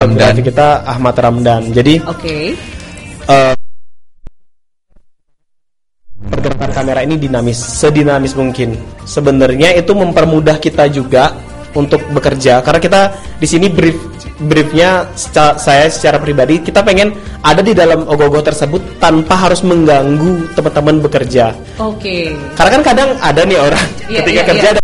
Fotografi kita Ahmad Ramdan. Jadi pergerakan kamera ini sedinamis mungkin. Sebenarnya itu mempermudah kita juga untuk bekerja karena kita di sini briefnya saya secara pribadi kita pengen ada di dalam ogoh-ogoh tersebut tanpa harus mengganggu teman-teman bekerja. Karena kan kadang ada nih orang ketika kerja